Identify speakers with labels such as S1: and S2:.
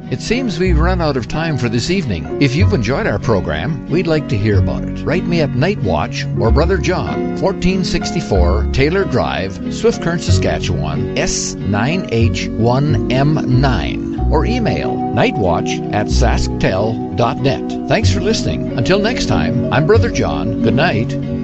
S1: It seems we've run out of time for this evening. If you've enjoyed our program, we'd like to hear about it. Write me at Night Watch or Brother John, 1464 Taylor Drive, Swift-Current, Saskatchewan, S9H1M9. Or email nightwatch@sasktel.net. Thanks for listening. Until next time, I'm Brother John. Good night.